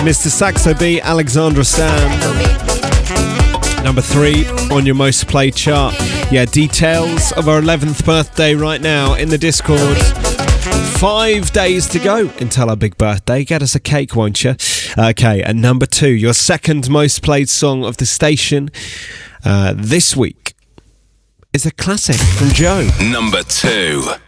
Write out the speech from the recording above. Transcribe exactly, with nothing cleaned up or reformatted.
Mister Saxo B, Alexandra Stan. Number three on your most played chart. Yeah, details of our eleventh birthday right now in the Discord. Five days to go until our big birthday. Get us a cake, won't you? Okay, and number two, your second most played song of the station uh, this week is a classic from Joe. Number two.